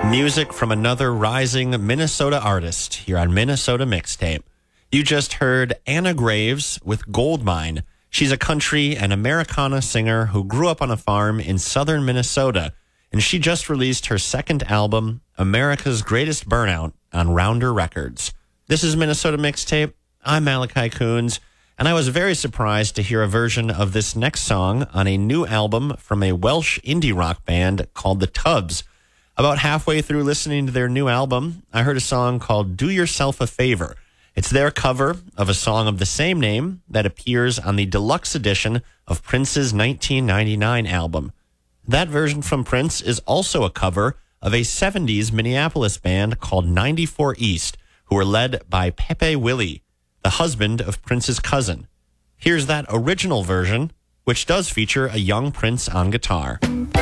Music from another rising Minnesota artist here on Minnesota Mixtape. You just heard Anna Graves with Goldmine. She's a country and Americana singer who grew up on a farm in southern Minnesota, and she just released her second album, America's Greatest Burnout, on Rounder Records. This is Minnesota Mixtape. I'm Malachi Coons, and I was very surprised to hear a version of this next song on a new album from a Welsh indie rock band called The Tubbs. About halfway through listening to their new album, I heard a song called Do Yourself a Favor. It's their cover of a song of the same name that appears on the deluxe edition of Prince's 1999 album. That version from Prince is also a cover of a 70s Minneapolis band called 94 East, who were led by Pepe Willie, the husband of Prince's cousin. Here's that original version, which does feature a young Prince on guitar.